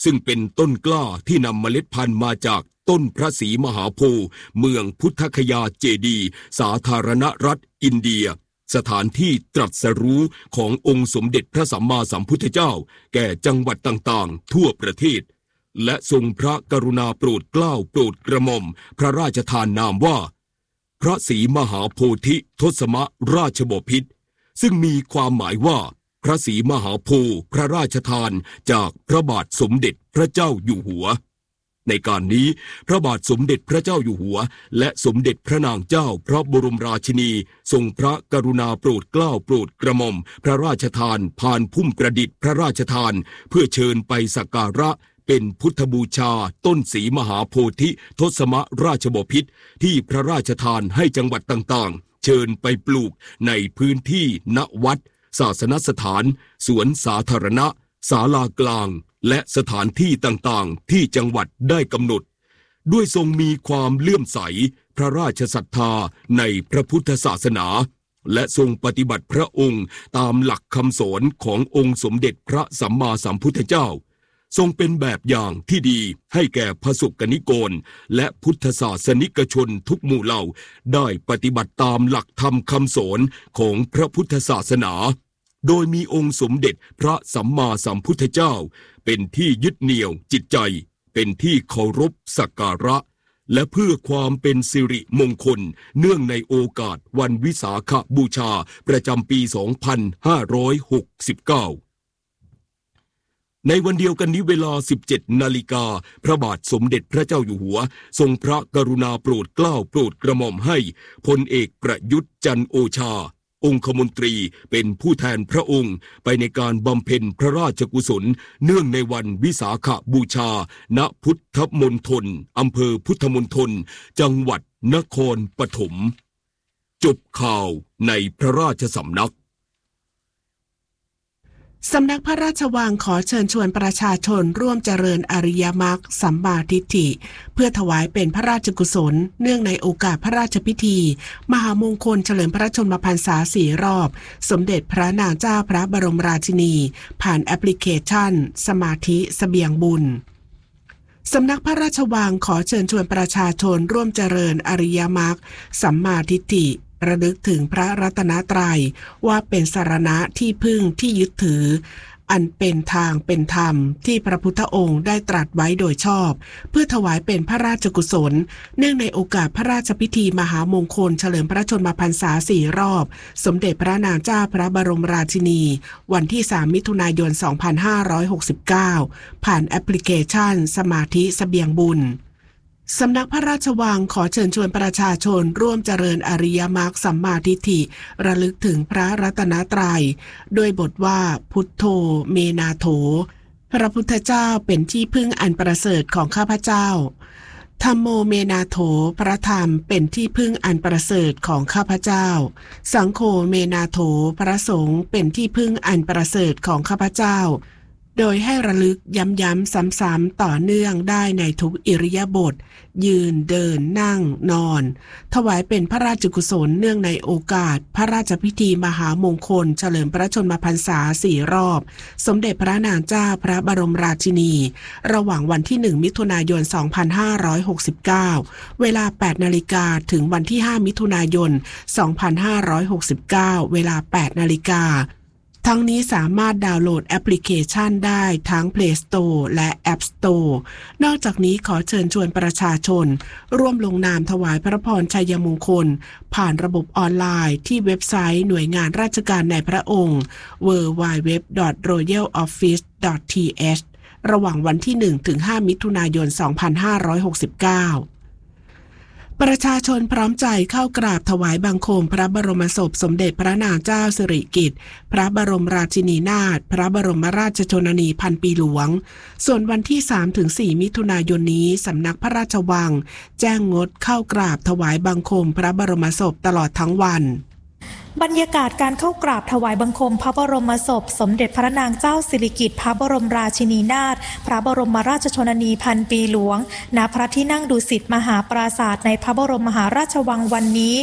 ซึ่งเป็นต้นกล้าที่นำเมล็ดพันธุ์มาจากต้นพระศรีมหาโพธิ์เมืองพุทธคยาเจดีย์สาธารณรัฐอินเดียสถานที่ตรัสรู้ขององค์สมเด็จพระสัมมาสัมพุทธเจ้าแก่จังหวัดต่างๆทั่วประเทศและทรงพระกรุณาโปรดเกล้าโปรดกระหม่อมพระราชทานนามว่าพระศรีมหาโพธิทศมราชบพิตรซึ่งมีความหมายว่าพระศรีมหาโพธิ์พระราชทานจากพระบาทสมเด็จพระเจ้าอยู่หัวในการนี้พระบาทสมเด็จพระเจ้าอยู่หัวและสมเด็จพระนางเจ้าพระบรมราชินีทรงพระกรุณาโปรดเกล้าโปรดกระหม่อมพระราชทานพานพุ่มประดิษฐ์พระราชทานเพื่อเชิญไปสักการะเป็นพุทธบูชาต้นศรีมหาโพธิทศมราชบพิตรที่พระราชทานให้จังหวัดต่างๆเชิญไปปลูกในพื้นที่ณวัดศาสนสถานสวนสาธารณะศาลากลางและสถานที่ต่างๆที่จังหวัดได้กำหนดด้วยทรงมีความเลื่อมใสพระราชศรัทธาในพระพุทธศาสนาและทรงปฏิบัติพระองค์ตามหลักคำสอนขององค์สมเด็จพระสัมมาสัมพุทธเจ้าทรงเป็นแบบอย่างที่ดีให้แก่พระสงฆ์นิกรและพุทธศาสนิกชนทุกหมู่เหล่าได้ปฏิบัติตามหลักธรรมคำสอนของพระพุทธศาสนาโดยมีองค์สมเด็จพระสัมมาสัมพุทธเจ้าเป็นที่ยึดเหนี่ยวจิตใจเป็นที่เคารพสักการะและเพื่อความเป็นสิริมงคลเนื่องในโอกาสวันวิสาขบูชาประจำปี 2569ในวันเดียวกันนี้เวลา 17 นาฬิกาพระบาทสมเด็จพระเจ้าอยู่หัวทรงพระกรุณาโปรดเกล้าโปรดกระหม่อมให้พลเอกประยุทธ์จันทร์โอชาองคมนตรีเป็นผู้แทนพระองค์ไปในการบำเพ็ญพระราชกุศลเนื่องในวันวิสาขบูชาณพุทธมณฑลอำเภอพุทธมณฑลจังหวัดนครปฐมจบข่าวในพระราชสำนักสำนักพระราชวังขอเชิญชวนประชาชนร่วมเจริญอริยมรรคสัมมาทิฏฐิเพื่อถวายเป็นพระราชกุศลเนื่องในโอกาสพระราชพิธีมหามงคลเฉลิมพระชนมพรรษา4 รอบสมเด็จพระนางเจ้าพระบรมราชินีผ่านแอปพลิเคชันสมาธิเสบียงบุญสำนักพระราชวังขอเชิญชวนประชาชนร่วมเจริญอริยมรรคสัมมาทิฏฐิระลึกถึงพระรัตนตรัยว่าเป็นสรณะที่พึ่งที่ยึดถืออันเป็นทางเป็นธรรมที่พระพุทธองค์ได้ตรัสไว้โดยชอบเพื่อถวายเป็นพระราชกุศลเนื่องในโอกาสพระราชพิธีมหามงคลเฉลิมพระชนมพรรษา4 รอบสมเด็จพระนางเจ้าพระบรมราชินีวันที่3 มิถุนายน 2569ผ่านแอปพลิเคชันสมาธิเสบียงบุญสำนักพระราชวังขอเชิญชวนประชาชนร่วมเจริญอริยมรรคสัมมาทิฏฐิระลึกถึงพระรัตนตรัยโดยบทว่าพุทโธเมนาโถพระพุทธเจ้าเป็นที่พึ่งอันประเสริฐของข้าพเจ้าธัมโมเมนาโถพระธรรมเป็นที่พึ่งอันประเสริฐของข้าพเจ้าสังโฆเมนาโถพระสงฆ์เป็นที่พึ่งอันประเสริฐของข้าพเจ้าโดยให้ระลึกย้ำๆซ้ำๆต่อเนื่องได้ในทุกอิริยาบถยืนเดินนั่งนอนถวายเป็นพระราชกุศลเนื่องในโอกาสพระราชพิธีมหามงคลเฉลิมพระชนมพรรษา4 รอบสมเด็จพระนางเจ้าพระบรมราชินีระหว่างวันที่1 มิถุนายน 2569เวลา 8 นาฬิกาถึงวันที่5 มิถุนายน 2569เวลา 8 นาฬิกาทั้งนี้สามารถดาวน์โหลดแอปพลิเคชันได้ทั้ง Play Store และ App Store นอกจากนี้ขอเชิญชวนประชาชนร่วมลงนามถวายพระพรชัยมงคลผ่านระบบออนไลน์ที่เว็บไซต์หน่วยงานราชการในพระองค์ www.royaloffice.th ระหว่างวันที่1 ถึง 5 มิถุนายน 2569ประชาชนพร้อมใจเข้ากราบถวายบังคมพระบรมศพสมเด็จพระนางเจ้าสิริกิติ์พระบรมราชินีนาถพระบรมราชชนนีพันปีหลวงส่วนวันที่ 3-4 มิถุนายนนี้สำนักพระราชวังแจ้งงดเข้ากราบถวายบังคมพระบรมศพตลอดทั้งวันบรรยากาศการเข้ากราบถวายบังคมพระบรมศพสมเด็จพระนางเจ้าสิริกิติ์พระบรมราชินีนาถพระบรมราชชนนีพันปีหลวงณพระที่นั่งดุสิตมหาปราสาทในพระบรมมหาราชวังวันนี้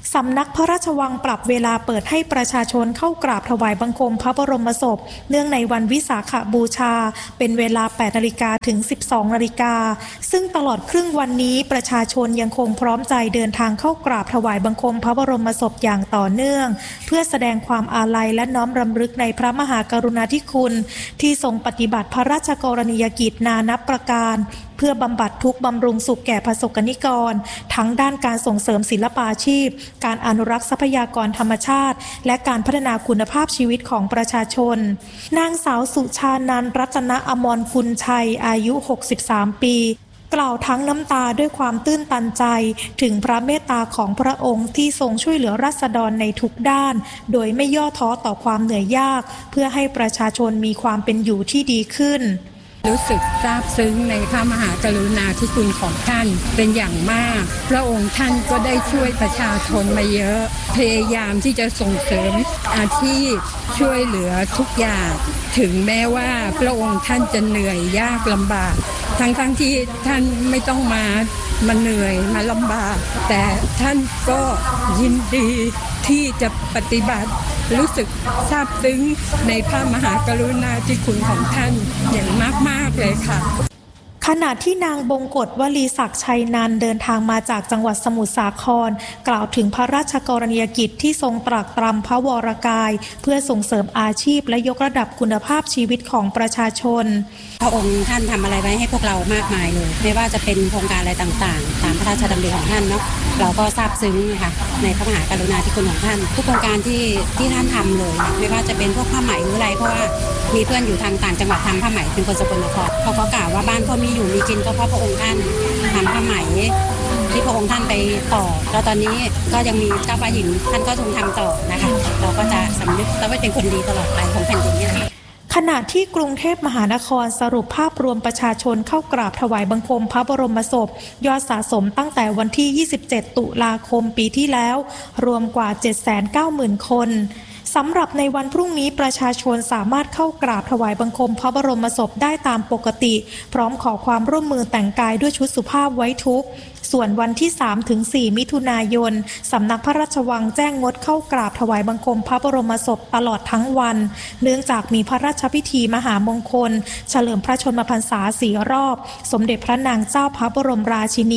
สำนักพระราชวังปรับเวลาเปิดให้ประชาชนเข้ากราบถวายบังคมพระบรมศพเนื่องในวันวิสาขบูชาเป็นเวลา 8 นาฬิกาถึง 12 นาฬิกาซึ่งตลอดครึ่งวันนี้ประชาชนยังคงพร้อมใจเดินทางเข้ากราบถวายบังคมพระบรมศพอย่างต่อเนื่องเพื่อแสดงความอาลัยและน้อมรำลึกในพระมหากรุณาธิคุณที่ทรงปฏิบัติพระราชกรณียกิจนานับประการเพื่อบำบัดทุกข์บำรุงสุขแก่ประสบกนิกรทั้งด้านการส่งเสริมศิลปาชีพการอนุรักษ์ทรัพยากรธรรมชาติและการพัฒนาคุณภาพชีวิตของประชาชนนางสาวสุชานันท์รัตนอมรกุลชัยอายุ 63 ปีกล่าวทั้งน้ำตาด้วยความตื้นตันใจถึงพระเมตตาของพระองค์ที่ทรงช่วยเหลือราษฎรในทุกด้านโดยไม่ย่อท้อต่อความเหนื่อยยากเพื่อให้ประชาชนมีความเป็นอยู่ที่ดีขึ้นรู้สึกซาบซึ้งในพระมหากรุณาธิคุณของท่านเป็นอย่างมากพระองค์ท่านก็ได้ช่วยประชาชนมาเยอะพยายามที่จะส่งเสริมอาชีพช่วยเหลือทุกอย่างถึงแม้ว่าพระองค์ท่านจะเหนื่อยยากลำบากทั้งที่ท่านไม่ต้องมาเหนื่อยมาลำบากแต่ท่านก็ยินดีที่จะปฏิบัติรู้สึกซาบซึ้งในพระมหากรุณาธิคุณของท่านอย่างมากๆเลยค่ะขณะที่นางบงกฎวลีศักดิ์ชัยนันท์เดินทางมาจากจังหวัดสมุทรสาครกล่าวถึงพระราชกรณียกิจที่ทรงตรัสตรำพระวรกายเพื่อส่งเสริมอาชีพและยกระดับคุณภาพชีวิตของประชาชนพระองค์ท่านทำอะไรไว้ให้พวกเรามากมายเลยไม่ว่าจะเป็นโครงการอะไรต่างๆตามพระราชดำริของท่านเนาะเราก็ซาบซึ้งค่ะในพระมหากรุณาธิคุณของท่านทุกโครงการที่ท่านทำเลยไม่ว่าจะเป็นพวกผ้าไหมหรืออะไรเพราะว่ามีเพื่อนอยู่ทางต่างจังหวัดทำผ้าไหมเป็นคนสกลนครเขาก็กล่าวว่าบ้านเขามีอยู่มีกินก็เพราะพระองค์ท่านทำผ้าไหมที่พระองค์ท่านไปต่อแล้วตอนนี้ก็ยังมีเจ้าฟ้าหญิงท่านก็ทรงทำต่อนะคะเราก็จะสำนึกและเป็นคนดีตลอดไปของแผ่นดินนี่แหละขณะที่กรุงเทพมหานครสรุปภาพรวมประชาชนเข้ากราบถวายบังคมพระบรมศพยอดสะสมตั้งแต่วันที่ 27 ตุลาคมปีที่แล้วรวมกว่า 790,000 คนสำหรับในวันพรุ่งนี้ประชาชนสามารถเข้ากราบถวายบังคมพระบรมศพได้ตามปกติพร้อมขอความร่วมมือแต่งกายด้วยชุดสุภาพไว้ทุกข์ส่วนวันที่ 3-4 มิถุนายนสำนักพระราชวังแจ้งงดเข้ากราบถวายบังคมพระบรมศพตลอดทั้งวันเนื่องจากมีพระราชพิธีมหามงคลเฉลิมพระชนมพรรษา4 รอบสมเด็จพระนางเจ้าพระบรมราชินี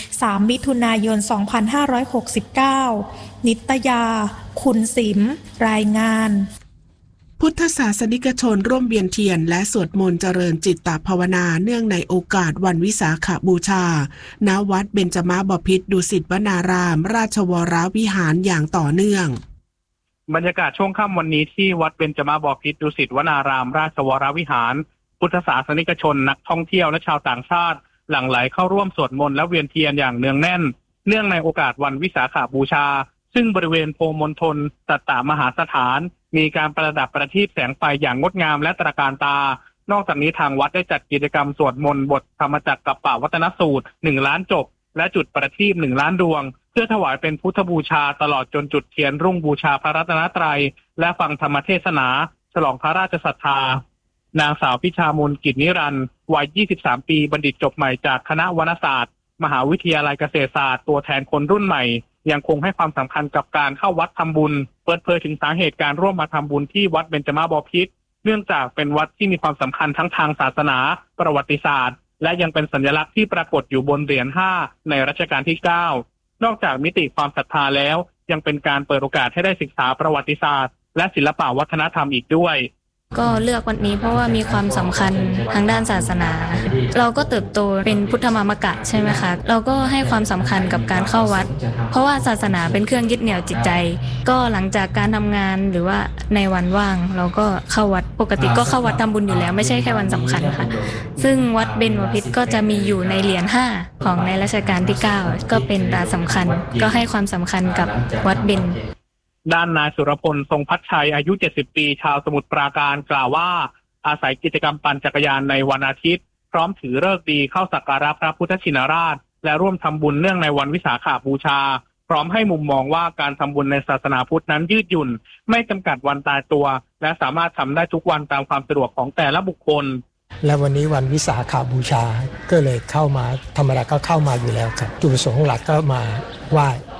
3 มิถุนายน 2569 นิตยาคุณสิมรายงานพุทธศาสนิกชนร่วมเวียนเทียนและสวดมนต์เจริญจิตตภาวนาเนื่องในโอกาสวันวิสาขบูชาณวัดเบญจมบพิตรดุสิตวนารามราชวรวิหารอย่างต่อเนื่องบรรยากาศช่วงค่ำวันนี้ที่วัดเบญจมบพิตรดุสิตวนารามราชวรวิหารพุทธศาสนิกชนนักท่องเที่ยวและชาวต่างชาติหลั่งไหลเข้าร่วมสวดมนต์และเวียนเทียนอย่างเนืองแน่นเนื่องในโอกาสวันวิสาขบูชาซึ่งบริเวณโพมณฑลสัตตมหาสถานมีการประดับประทีปแสงไฟอย่างงดงามและตระการตานอกจากนี้ทางวัดได้จัดกิจกรรมสวดมนต์บทธรรมจักรกัปปวัตนสูตร1 ล้านจบและจุดประทีป1 ล้านดวงเพื่อถวายเป็นพุทธบูชาตลอดจนจุดเทียนรุ่งบูชาพระรัตนตรัยและฟังธรรมเทศนาฉลองพระราชศรัทธานางสาวพิชามนกิจนิรันดร์วัย 23 ปีบัณฑิตจบใหม่จากคณะวรรณศาสตร์มหาวิทยาลัยเกษตรศาสตร์ตัวแทนคนรุ่นใหม่ยังคงให้ความสำคัญกับการเข้าวัดทำบุญเปิดเผยถึงสาเหตุการร่วมมาทำบุญที่วัดเบญจมบพิตรเนื่องจากเป็นวัดที่มีความสำคัญทั้งทางศาสนาประวัติศาสตร์และยังเป็นสัญลักษณ์ที่ปรากฏอยู่บนเหรียญ5ในรัชกาลที่9นอกจากมิติความศรัทธาแล้วยังเป็นการเปิดโอกาสให้ได้ศึกษาประวัติศาสตร์และศิลปวัฒนธรรมอีกด้วยก็เลือกวันนี้เพราะว่ามีความสำคัญทางด้านศาสนาเราก็เติบโตเป็นพุทธมามกะใช่ไหมคะเราก็ให้ความสำคัญกับการเข้าวัดเพราะว่าศาสนาเป็นเครื่องยึดเหนี่ยวจิตใจก็หลังจากการทำงานหรือว่าในวันว่างเราก็เข้าวัดปกติก็เข้าวัดทำบุญอยู่แล้วไม่ใช่แค่วันสำคัญค่ะซึ่งวัดเบญจมบพิตรก็จะมีอยู่ในเหรียญ5ของในรัชกาลที่9ก็เป็นตาสำคัญก็ให้ความสำคัญกับวัดเบญด้านนายสุรพลทรงพัชชัยอายุ70 ปีชาวสมุทรปราการกล่าวว่าอาศัยกิจกรรมปั่นจักรยานในวันอาทิตย์พร้อมถือฤกษ์ดีเข้าสักการะพระพุทธชินราชและร่วมทำบุญเนื่องในวันวิสาขบูชาพร้อมให้มุมมองว่าการทำบุญในศาสนาพุทธนั้นยืดหยุ่นไม่จำกัดวันตายตัวและสามารถทำได้ทุกวันตามความสะดวกของแต่ละบุคคลและวันนี้วันวิสาขบูชาก็เลยเข้ามาธรรมดาก็เข้ามาอยู่แล้วครับจุดประสงค์หลักก็มาไหว้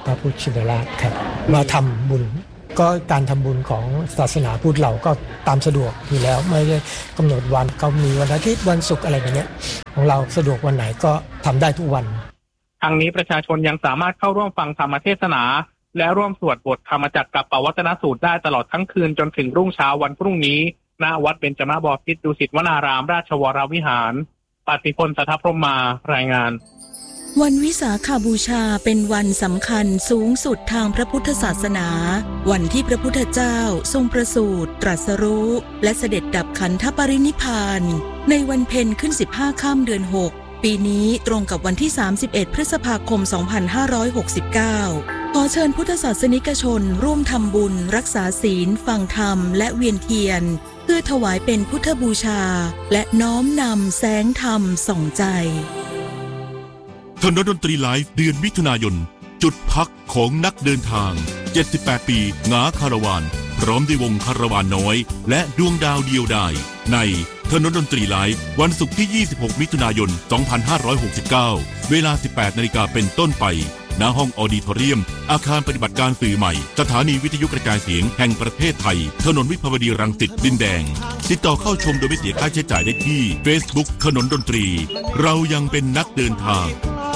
พระพุทธชินราชครับมาทำบุญก็การทำบุญของศาสนาพุทธเราก็ตามสะดวกอยู่แล้วไม่ได้กำหนดวันก็มีวันอาทิตย์วันศุกร์อะไรแบบนี้ของเราสะดวกวันไหนก็ทำได้ทุกวันทางนี้ประชาชนยังสามารถเข้าร่วมฟังธรรมเทศนาและร่วมสวดบทธรรมจักรกับปวัตนสูตรได้ตลอดทั้งคืนจนถึงรุ่งเช้าวันพรุ่งนี้ณวัดเบญจมาบพิตรดุสิตวนารามราชวรวิหารปฏิพล สัทธพรหมารายงานวันวิสาขบูชาเป็นวันสำคัญสูงสุดทางพระพุทธศาสนาวันที่พระพุทธเจ้าทรงประสูติตรัสรู้และเสด็จดับขันธปรินิพพานในวันเพ็ญขึ้น15ค่ำเดือน6ปีนี้ตรงกับวันที่31พฤษภาคม2569ขอเชิญพุทธศาสนิกชนร่วมทำบุญรักษาศีลฟังธรรมและเวียนเทียนเพื่อถวายเป็นพุทธบูชาและน้อมนำแสงธรรมส่องใจถนนดนตรีไลฟ์เดือนมิถุนายนจุดพักของนักเดินทาง78ปีงาคาราวานพร้อมด้วยวงคาราวานน้อยและดวงดาวเดียวดายในถนนดนตรีไลฟ์วันศุกร์ที่26มิถุนายน2569เวลา 18 นาฬิกาเป็นต้นไปณห้องออดิทอเรียมอาคารปฏิบัติการสื่อใหม่สถานีวิทยุกระจายเสียงแห่งประเทศไทยถนนวิภาวดีรังสิตดินแดงติดต่อเข้าชมโดยไม่เสียค่าใช้จ่ายได้ที่ Facebook ถนนดนตรีเรายังเป็นนักเดินทาง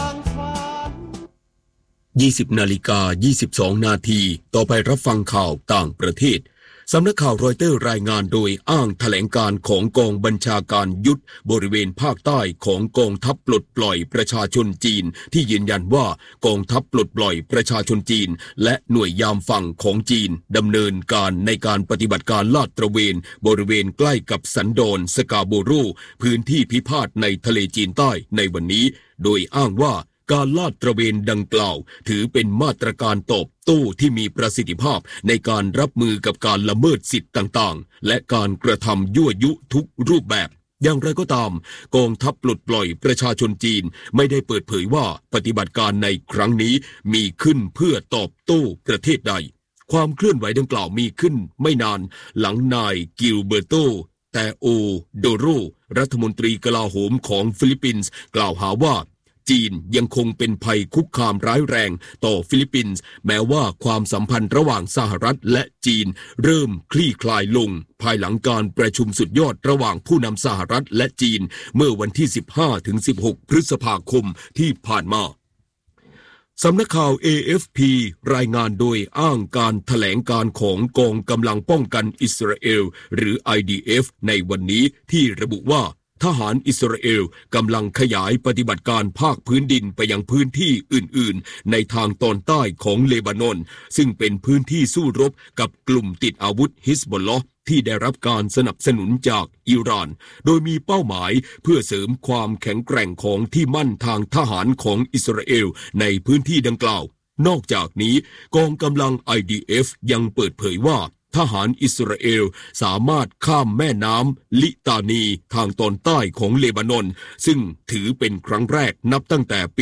20 นาฬิกา 22 นาทีต่อไปรับฟังข่าวต่างประเทศสำนักข่าวรอยเตอร์รายงานโดยอ้างแถลงการของกองบัญชาการยุทธบริเวณภาคใต้ของกองทัพปลดปล่อยประชาชนจีนที่ยืนยันว่ากองทัพปลดปล่อยประชาชนจีนและหน่วยยามฝั่งของจีนดำเนินการในการปฏิบัติการลาดตระเวนบริเวณใกล้กับสันดอนสกาโบโรพื้นที่พิพาทในทะเลจีนใต้ในวันนี้โดยอ้างว่าการลาดตระเวนดังกล่าวถือเป็นมาตรการตอบโต้ที่มีประสิทธิภาพในการรับมือกับการละเมิดสิทธิ์ต่างๆและการกระทำยั่วยุทุกรูปแบบอย่างไรก็ตามกองทัพปลดปล่อยประชาชนจีนไม่ได้เปิดเผยว่าปฏิบัติการในครั้งนี้มีขึ้นเพื่อตอบโต้ประเทศใดความเคลื่อนไหวดังกล่าวมีขึ้นไม่นานหลังนายกิลเบอร์โตแต่โอโดโรรัฐมนตรีกลาโหมของฟิลิปปินส์กล่าวหาว่าจีนยังคงเป็นภัยคุกคามร้ายแรงต่อฟิลิปปินส์แม้ว่าความสัมพันธ์ระหว่างสหรัฐและจีนเริ่มคลี่คลายลงภายหลังการประชุมสุดยอดระหว่างผู้นำสหรัฐและจีนเมื่อวันที่ 15-16 พฤษภาคมที่ผ่านมาสำนักข่าว AFP รายงานโดยอ้างการแถลงการของกองกำลังป้องกันอิสราเอลหรือ IDF ในวันนี้ที่ระบุว่าทหารอิสราเอลกำลังขยายปฏิบัติการภาคพื้นดินไปยังพื้นที่อื่นๆในทางตอนใต้ของเลบานอนซึ่งเป็นพื้นที่สู้รบกับกลุ่มติดอาวุธฮิซบอลลอห์ที่ได้รับการสนับสนุนจากอิหร่านโดยมีเป้าหมายเพื่อเสริมความแข็งแกร่งของที่มั่นทางทหารของอิสราเอลในพื้นที่ดังกล่าวนอกจากนี้กองกำลัง IDF ยังเปิดเผยว่าทหารอิสราเอลสามารถข้ามแม่น้ำลิตานีทางตอนใต้ของเลบานอนซึ่งถือเป็นครั้งแรกนับตั้งแต่ปี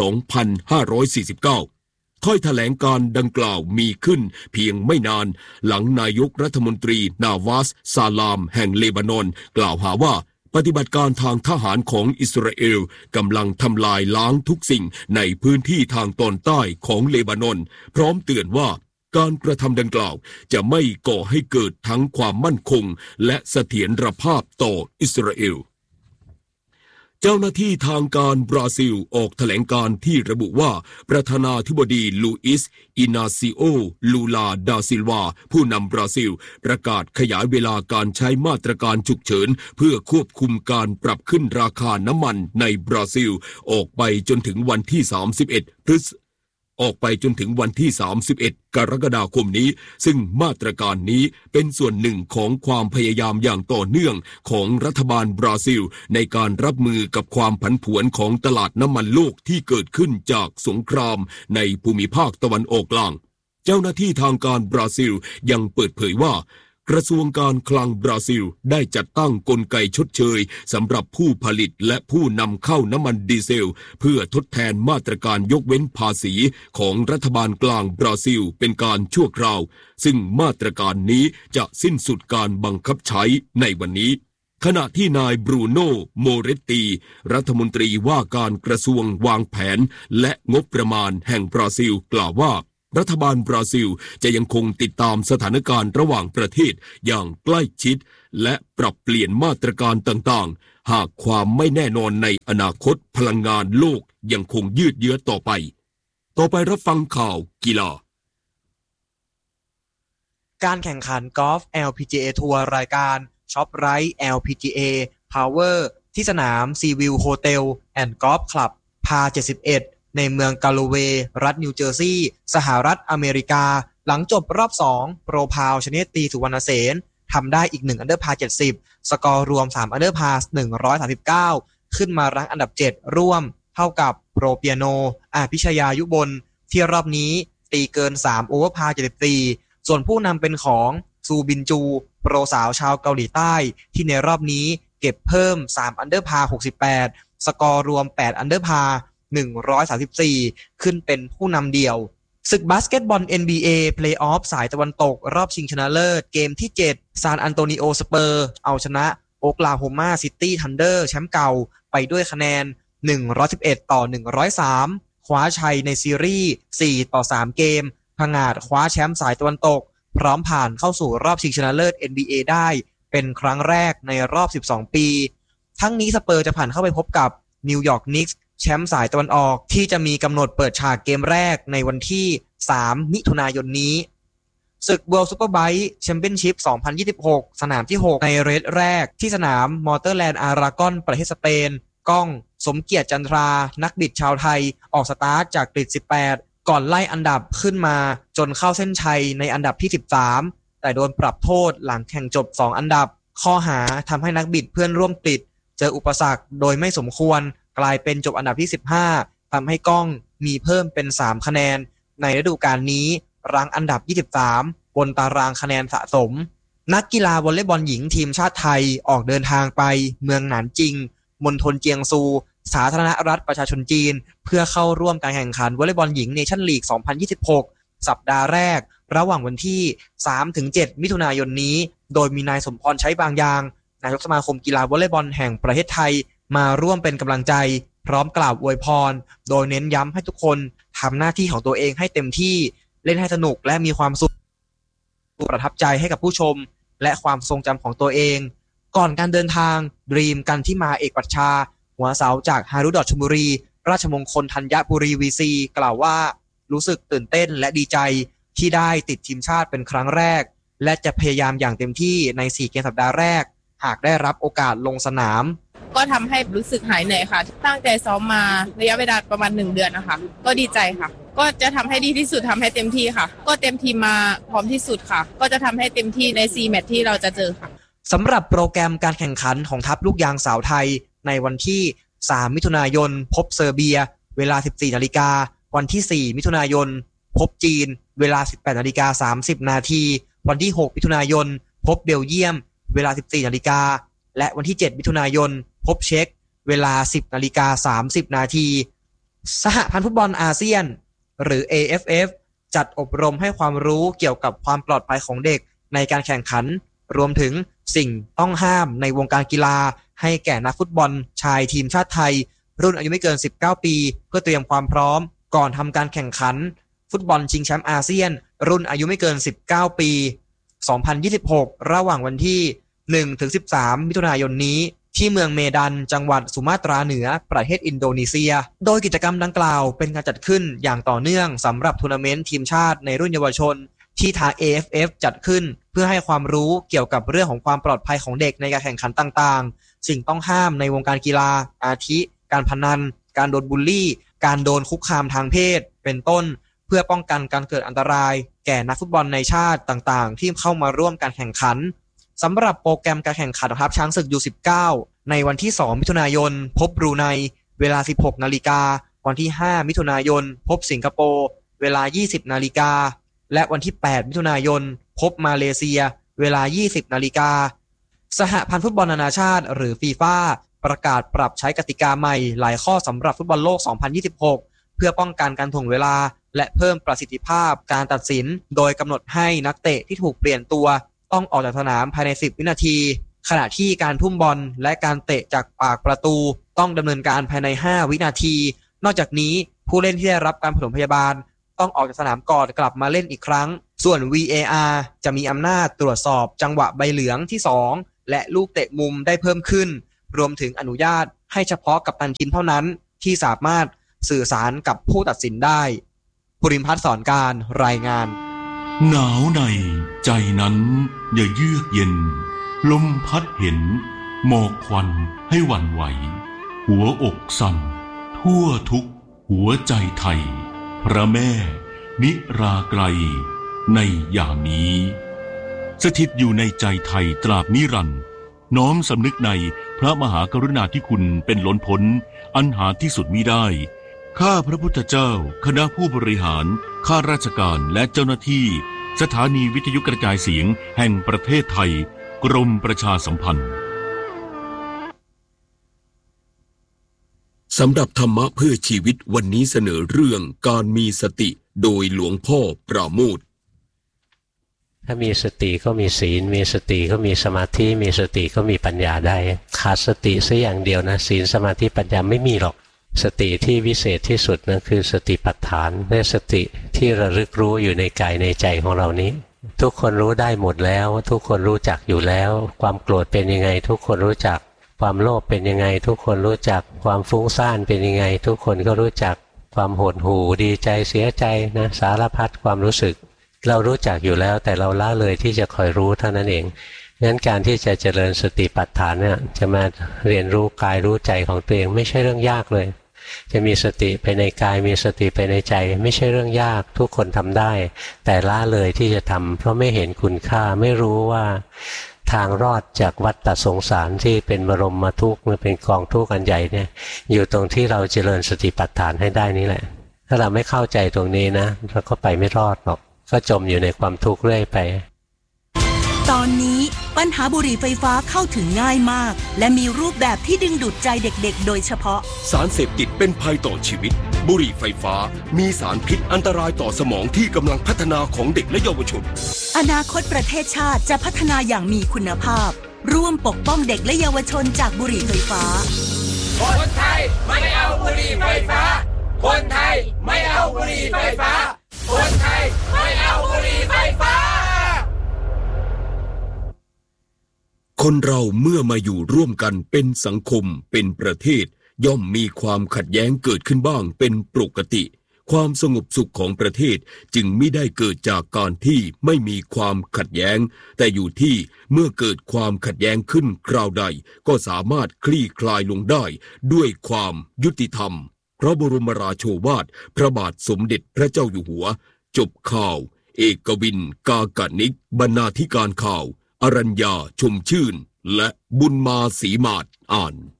2549 ถ้อยแถลงการดังกล่าวมีขึ้นเพียงไม่นานหลังนายกรัฐมนตรีนาวาสซาลามแห่งเลบานอนกล่าวหาว่าปฏิบัติการทางทหารของอิสราเอลกำลังทำลายล้างทุกสิ่งในพื้นที่ทางตอนใต้ของเลบานอนพร้อมเตือนว่าการกระทำดังกล่าวจะไม่ก่อให้เกิดทั้งความมั่นคงและเสถียรภาพต่ออิสราเอลเจ้าหน้าที่ทางการบราซิลออกแถลงการที่ระบุว่าประธานาธิบดีลูอิสอินาซิโอลูลาดาซิลวาผู้นำบราซิลประกาศขยายเวลาการใช้มาตรการฉุกเฉินเพื่อควบคุมการปรับขึ้นราคาน้ำมันในบราซิลออกไปจนถึงวันที่31 กรกฎาคมนี้ซึ่งมาตรการนี้เป็นส่วนหนึ่งของความพยายามอย่างต่อเนื่องของรัฐบาลบราซิลในการรับมือกับความผันผวนของตลาดน้ำมันโลกที่เกิดขึ้นจากสงครามในภูมิภาคตะวันออกกลางเจ้าหน้าที่ทางการบราซิลยังเปิดเผยว่ากระทรวงการคลังบราซิลได้จัดตั้งกลไกชดเชยสำหรับผู้ผลิตและผู้นำเข้าน้ำมันดีเซลเพื่อทดแทนมาตรการยกเว้นภาษีของรัฐบาลกลางบราซิลเป็นการชั่วคราวซึ่งมาตรการนี้จะสิ้นสุดการบังคับใช้ในวันนี้ขณะที่นายบรูโน่โมเรตตีรัฐมนตรีว่าการกระทรวงวางแผนและงบประมาณแห่งบราซิลกล่าวว่ารัฐบาลบราซิลจะยังคงติดตามสถานการณ์ระหว่างประเทศอย่างใกล้ชิดและปรับเปลี่ยนมาตรการต่างๆหากความไม่แน่นอนในอนาคตพลังงานโลกยังคงยืดเยื้อต่อไปรับฟังข่าวกีฬาการแข่งขันกอล์ฟ LPGA ทัวร์รายการช็อปไรท์ LPGA Power ที่สนาม Seaview Hotel and Golf Club พา 71 ในเมืองกาโลเวย์รัฐนิวเจอร์ซีย์สหรัฐอเมริกาหลังจบรอบ 2 โปรพาวชเนตตีสุวรรณเสนทำได้อีก1อันเดอร์พา70สกอร์รวม3อันเดอร์พา139ขึ้นมารั้งอันดับ7ร่วมเท่ากับโปรเปียโนพิชยายุบลที่รอบนี้ตีเกิน3โอเวอร์พา74ส่วนผู้นำเป็นของซูบินจูโปรสาวชาวเกาหลีใต้ที่ในรอบนี้เก็บเพิ่ม3อันเดอร์พา68สกอร์รวม8อันเดอร์พา134ขึ้นเป็นผู้นำเดี่ยวศึกบาสเกตบอล NBA เพลย์ออฟสายตะวันตกรอบชิงชนะเลิศเกมที่7ซานอันโตนิโอสเปอร์เอาชนะโอคลาโฮมาซิตี้ทันเดอร์แชมป์เก่าไปด้วยคะแนน111-103คว้าชัยในซีรีส์4-3เกมผงาดคว้าแชมป์สายตะวันตกพร้อมผ่านเข้าสู่รอบชิงชนะเลิศ NBA ได้เป็นครั้งแรกในรอบ12ปีทั้งนี้สเปอร์จะผ่านเข้าไปพบกับนิวยอร์กนิกส์แชมป์สายตะวันออกที่จะมีกำหนดเปิดฉากเกมแรกในวันที่3มิถุนายนนี้ศึก World Superbike Championship 2026 สนามที่6ในเรสแรกที่สนามมอเตอร์แลนด์อารากอนประเทศสเปนก้องสมเกียรติจันทรานักบิดชาวไทยออกสตาร์ทจากกริด18ก่อนไล่อันดับขึ้นมาจนเข้าเส้นชัยในอันดับที่13แต่โดนปรับโทษหลังแข่งจบ2อันดับข้อหาทำให้นักบิดเพื่อนร่วมกริดเจออุปสรรคโดยไม่สมควรกลายเป็นจบอันดับที่15ทำให้ก้องมีเพิ่มเป็น3คะแนนในฤดูกาลนี้รั้งอันดับ23บนตารางคะแนนสะสมนักกีฬาวอลเลย์บอลหญิงทีมชาติไทยออกเดินทางไปเมืองหนานจิงมณฑลเจียงซูสาธารณรัฐประชาชนจีนเพื่อเข้าร่วมการแข่งขันวอลเลย์บอลหญิงเนชั่นลีก 2026 สัปดาห์แรกระหว่างวันที่ 3-7 มิถุนายนนี้โดยมีนายสมพรใช้บางยางนายกสมาคมกีฬาวอลเลย์บอลแห่งประเทศไทยมาร่วมเป็นกำลังใจพร้อมกล่าวอวยพรโดยเน้นย้ำให้ทุกคนทำหน้าที่ของตัวเองให้เต็มที่เล่นให้สนุกและมีความสุขประทับใจให้กับผู้ชมและความทรงจำของตัวเองก่อนการเดินทางดรีมกันที่มาเอกปัชชาหัวเสาจากฮารุดอทชลบุรีราชมงคลธัญบุรีวีซีกล่าวว่ารู้สึกตื่นเต้นและดีใจที่ได้ติดทีมชาติเป็นครั้งแรกและจะพยายามอย่างเต็มที่ใน4เกมสัปดาห์แรกหากได้รับโอกาสลงสนามก็ทำให้รู้สึกหายเหนื่อยค่ะตั้งใจซ้อมมาระยะเวลาประมาณ1เดือนนะคะก็ดีใจค่ะก็จะทำให้ดีที่สุดทำให้เต็มที่ค่ะก็เต็มทีมมาพร้อมที่สุดค่ะก็จะทำให้เต็มที่ใน4แมตช์ที่เราจะเจอค่ะสำหรับโปรแกรมการแข่งขันของทัพลูกยางสาวไทยในวันที่3มิถุนายนพบเซอร์เบียเวลา 14 นาฬิกาวันที่4มิถุนายนพบจีนเวลา 18:30 นาทีวันที่6มิถุนายนพบเบลเยียมเวลา 14 นาฬิกาและวันที่7มิถุนายนพบเช็กเวลา 10:30 นาทีสหพันธ์ฟุตบอลอาเซียนหรือ AFF จัดอบรมให้ความรู้เกี่ยวกับความปลอดภัยของเด็กในการแข่งขันรวมถึงสิ่งต้องห้ามในวงการกีฬาให้แก่นักฟุตบอลชายทีมชาติไทยรุ่นอายุไม่เกิน19ปีเพื่อเตรียมความพร้อมก่อนทำการแข่งขันฟุตบอลชิงแชมป์อาเซียนรุ่นอายุไม่เกิน19ปี2026ระหว่างวันที่ 1-13 มิถุนายนนี้ที่เมืองเมดันจังหวัดสุมาตราเหนือประเทศอินโดนีเซียโดยกิจกรรมดังกล่าวเป็นการจัดขึ้นอย่างต่อเนื่องสำหรับทัวร์นาเมนต์ทีมชาติในรุ่นเยาวชนที่ทาง AFF จัดขึ้นเพื่อให้ความรู้เกี่ยวกับเรื่องของความปลอดภัยของเด็กในการแข่งขันต่างๆสิ่งต้องห้ามในวงการกีฬาอาทิการพนันการโดนบูลลี่การโดนคุกคามทางเพศเป็นต้นเพื่อป้องกันการเกิดอันตรายแก่นักฟุตบอลในชาติต่างๆที่เข้ามาร่วมการแข่งขันสำหรับโปรแกรมการแข่งขันทัพช้างศึก U19 ในวันที่2มิถุนายนพบบรูไนเวลา 16 นาฬิกาวันที่5มิถุนายนพบสิงคโปร์เวลา 20 นาฬิกาและวันที่8มิถุนายนพบมาเลเซียเวลา 20 นาฬิกาสหพันธ์ฟุตบอลนานาชาติหรือฟีฟ่าประกาศปรับใช้กติกาใหม่หลายข้อสำหรับฟุตบอลโลก 2026 เพื่อป้องกันการถ่วงเวลาและเพิ่มประสิทธิภาพการตัดสินโดยกำหนดให้นักเตะที่ถูกเปลี่ยนตัวต้องออกจากสนามภายใน10วินาทีขณะที่การทุ่มบอลและการเตะจากปากประตูต้องดำเนินการภายใน5 วินาทีนอกจากนี้ผู้เล่นที่ได้รับการปฐมพยาบาลต้องออกจากสนามก่อนกลับมาเล่นอีกครั้งส่วน VAR จะมีอำนาจตรวจสอบจังหวะใบเหลืองที่2และลูกเตะมุมได้เพิ่มขึ้นรวมถึงอนุญาตให้เฉพาะกัปตันทีมเท่านั้นที่สามารถสื่อสารกับผู้ตัดสินได้ภูริพัฒน์สอนการรายงานหนาวในใจนั้นอย่าเยือกเย็นลมพัดเห็นหมอกควันให้หวั่นไหวหัวอกสั่นทั่วทุกหัวใจไทยพระแม่นิราไกลในยามนี้สถิตอยู่ในใจไทยตราบนิรันดร์น้อมสำนึกในพระมหากรุณาธิคุณเป็นล้นพ้นอันหาที่สุดมิได้ข้าพระพุทธเจ้าคณะผู้บริหารข้าราชการและเจ้าหน้าที่สถานีวิทยุกระจายเสียงแห่งประเทศไทยกรมประชาสัมพันธ์สำหรับธรรมะเพื่อชีวิตวันนี้เสนอเรื่องการมีสติโดยหลวงพ่อปราโมทย์ถ้ามีสติก็มีศีลมีสติก็มีสมาธิมีสติก็มีปัญญาได้ขาดสติสักอย่างเดียวนะศีลสมาธิปัญญาไม่มีหรอกสติที่วิเศษที่สุดนั่นคือสติปัฏฐานและสติที่ระลึกรู้อยู่ในกายในใจของเรานี้ทุกคนรู้ได้หมดแล้วทุกคนรู้จักอยู่แล้วความโกรธเป็นยังไงทุกคนรู้จักความโลภเป็นยังไงทุกคนรู้จักความฟุ้งซ่านเป็นยังไงทุกคนก็รู้จักความหดหู่ดีใจเสียใจนะสารพัดความรู้สึกเรารู้จักอยู่แล้วแต่เราละเลยที่จะคอยรู้เท่านั้นเองงั้นการที่จะเจริญสติปัฏฐานเนี่ยจะมาเรียนรู้กายรู้ใจของตัวเองไม่ใช่เรื่องยากเลยจะมีสติไปในกายมีสติไปในใจไม่ใช่เรื่องยากทุกคนทำได้แต่ละเลยที่จะทำเพราะไม่เห็นคุณค่าไม่รู้ว่าทางรอดจากวัฏสงสารที่เป็นบรมทุกข์เป็นกองทุกข์อันใหญ่เนี่ยอยู่ตรงที่เราเจริญสติปัฏฐานให้ได้นี่แหละถ้าเราไม่เข้าใจตรงนี้นะเราก็ไปไม่รอดหรอกก็จมอยู่ในความทุกข์เรื่อยไปตอนนี้ปัญหาบุหรี่ไฟฟ้าเข้าถึงง่ายมากและมีรูปแบบที่ดึงดูดใจเด็กๆโดยเฉพาะสารเสพติดเป็นภัยต่อชีวิตบุหรี่ไฟฟ้ามีสารพิษอันตรายต่อสมองที่กำลังพัฒนาของเด็กและเยาวชนอนาคตประเทศชาติจะพัฒนาอย่างมีคุณภาพร่วมปกป้องเด็กและเยาวชนจากบุหรี่ไฟฟ้าคนไทยไม่เอาบุหรี่ไฟฟ้าคนไทยไม่เอาบุหรี่ไฟฟ้าคนไทยไม่เอาบุหรี่ไฟฟ้าคนเราเมื่อมาอยู่ร่วมกันเป็นสังคมเป็นประเทศย่อมมีความขัดแย้งเกิดขึ้นบ้างเป็นปกติความสงบสุขของประเทศจึงไม่ได้เกิดจากการที่ไม่มีความขัดแย้งแต่อยู่ที่เมื่อเกิดความขัดแย้งขึ้นคราวใดก็สามารถคลี่คลายลงได้ด้วยความยุติธรรมพระบรมราโชวาทพระบาทสมเด็จพระเจ้าอยู่หัวจบข่าวเอกวินกากนิกบรรณาธิการข่าวอรัญญาชมชื่นและบุญมาศรีมาศอ่าน